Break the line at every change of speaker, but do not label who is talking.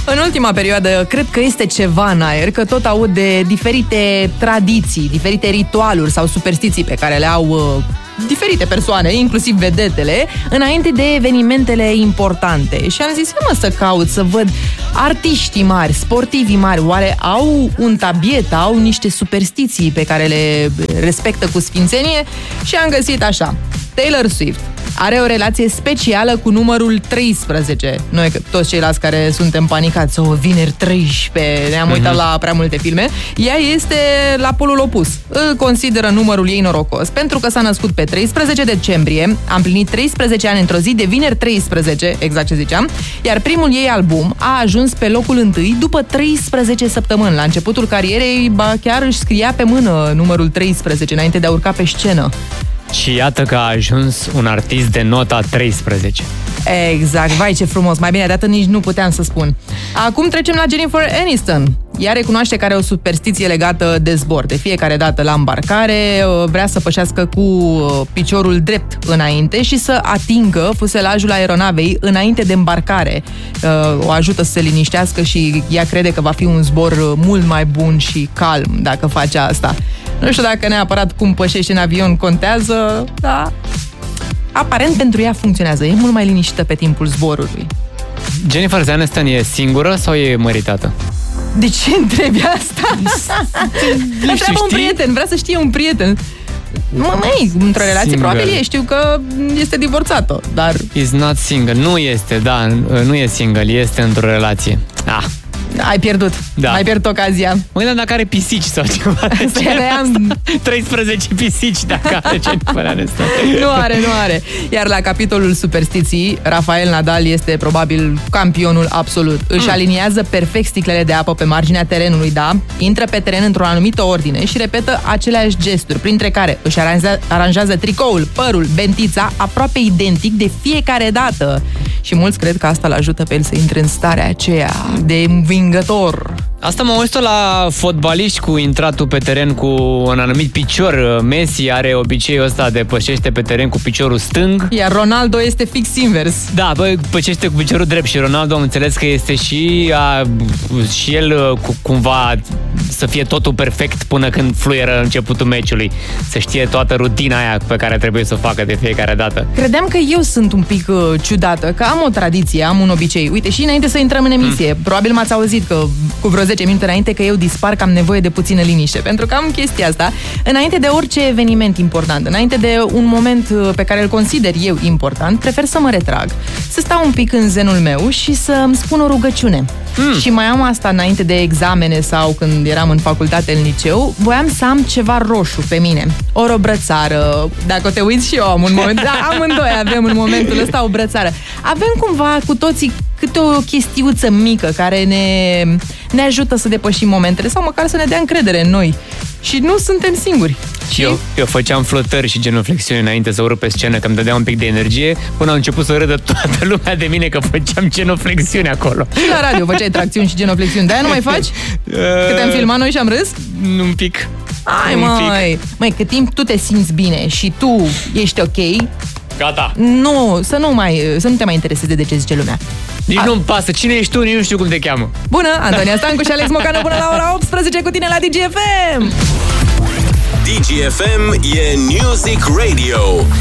În ultima perioadă, cred că este ceva în aer, că tot aud de diferite tradiții, diferite ritualuri sau superstiții pe care le au diferite persoane, inclusiv vedetele, înainte de evenimentele importante. Și am zis, să caut, să văd artiștii mari, sportivii mari, oare au un tabiet, au niște superstiții pe care le respectă cu sfințenie? Și am găsit așa. Taylor Swift are o relație specială cu numărul 13. Noi, toți ceilalți care suntem panicați, vineri 13, ne-am uitat la prea multe filme, ea este la polul opus. Îl consideră numărul ei norocos, pentru că s-a născut pe 13 decembrie, a împlinit 13 ani într-o zi de vineri 13, exact ce ziceam, iar primul ei album a ajuns pe locul 1 după 13 săptămâni. La începutul carierei, chiar își scria pe mână numărul 13 înainte de a urca pe scenă.
Și iată că a ajuns un artist de nota 13.
Exact, vai ce frumos, mai bine de atât nici nu puteam să spun. Acum trecem la Jennifer Aniston. Ea recunoaște că are o superstiție legată de zbor. De fiecare dată la îmbarcare vrea să pășească cu piciorul drept înainte și să atingă fuselajul aeronavei înainte de îmbarcare. O ajută să se liniștească și ea crede că va fi un zbor mult mai bun și calm dacă face asta. Nu știu dacă neapărat cum pășești în avion contează, dar aparent pentru ea funcționează. E mult mai liniștită pe timpul zborului.
Jennifer Aniston e singură sau e măritată?
De ce întrebi asta? Întreabă un prieten, vrea să știe un prieten. Măi, într-o relație
single.
probabil știu că este divorțată, dar...
Is not single. Nu este, da, nu e single, este într-o relație.
Ai pierdut.
Da.
Ai pierdut ocazia.
Mă gândeam dacă are pisici sau ceva. 13 pisici dacă are Jennifer Aniston.
Nu are. Iar la capitolul superstiții, Rafael Nadal este probabil campionul absolut. Își aliniază perfect sticlele de apă pe marginea terenului, da? Intră pe teren într-o anumită ordine și repetă aceleași gesturi, printre care își aranjează tricoul, părul, bentița, aproape identic de fiecare dată. Și mulți cred că asta îl ajută pe el să intre în starea aceea de învingător.
Asta mă uit la fotbaliști cu intratul pe teren cu un anumit picior. Messi are obiceiul ăsta de pășește pe teren cu piciorul stâng.
Iar Ronaldo este fix invers.
Da, pășește cu piciorul drept și Ronaldo am înțeles că este și el cumva să fie totul perfect până când fluieră începutul meciului. Să știe toată rutina aia pe care trebuie să o facă de fiecare dată.
Credeam că eu sunt un pic ciudată, că am o tradiție, am un obicei. Uite, și înainte să intrăm în emisie, probabil m-ați auzit că cu vreo 10 minute înainte că eu dispar, că am nevoie de puțină liniște. Pentru că am chestia asta. Înainte de orice eveniment important, înainte de un moment pe care îl consider eu important, prefer să mă retrag, să stau un pic în zenul meu și să-mi spun o rugăciune. Și mai am asta înainte de examene sau când eram în facultate, în liceu, voiam să am ceva roșu pe mine. O brățară. Dacă te uiți și eu am un moment, da, amândoi avem în momentul ăsta o brățară. Avem cumva cu toții câte o chestiuță mică care ne ajută să depășim momentele sau măcar să ne dea încredere în noi. Și nu suntem singuri.
Și eu făceam flotări și genuflexiuni înainte să urc pe scenă, că îmi dădea un pic de energie, până a început să râdă toată lumea de mine că făceam genuflexiuni acolo.
Și la radio făceai tracțiuni și genuflexiuni, de-aia nu mai faci? Că te-am filmat noi și am râs?
Un pic.
Hai măi, cât timp tu te simți bine și tu ești ok,
gata.
Să nu te mai intereseze de ce zice lumea.
Nici nu-mi pasă. Cine ești tu? Nici nu știu cum te cheamă.
Bună, Antonia Stancu și Alex Mocană până la ora 18 cu tine la DGFM.
DGFM e Music Radio.